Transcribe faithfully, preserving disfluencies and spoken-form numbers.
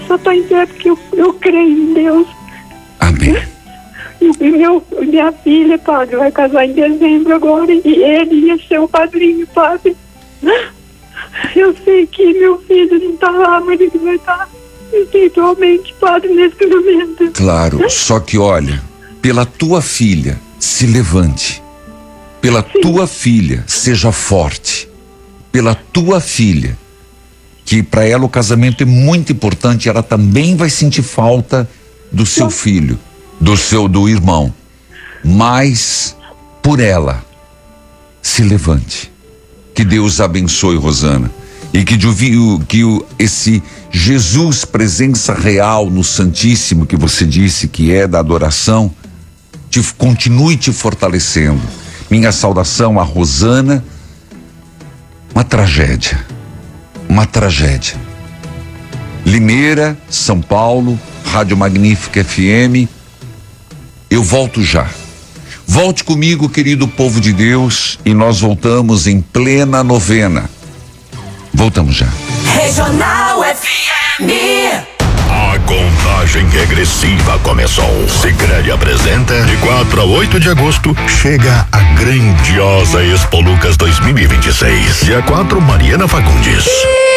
só estou em pé porque eu, eu creio em Deus. Amém. E meu, minha filha, padre, vai casar em dezembro agora e ele ia ser o padrinho, padre. Eu sei que meu filho não está lá, mas ele vai estar espiritualmente, padre, nesse momento. Claro, só que olha, pela tua filha, se levante. Pela Sim. tua filha, seja forte. Pela tua filha, que para ela o casamento é muito importante, ela também vai sentir falta do seu filho, do seu, do irmão. Mas, por ela, se levante. Que Deus abençoe, Rosana. E que, que o, esse Jesus, presença real no Santíssimo, que você disse que é da adoração, te, continue te fortalecendo. Minha saudação a Rosana. Uma tragédia. Uma tragédia. Limeira, São Paulo, Rádio Magnífica F M. Eu volto já. Volte comigo, querido povo de Deus, e nós voltamos em plena novena. Voltamos já. Regional F M. A contagem regressiva começou. Sicredi apresenta, de quatro a oito de agosto, chega a grandiosa Expo Lucas dois mil e vinte e seis. Dia quatro, Mariana Fagundes.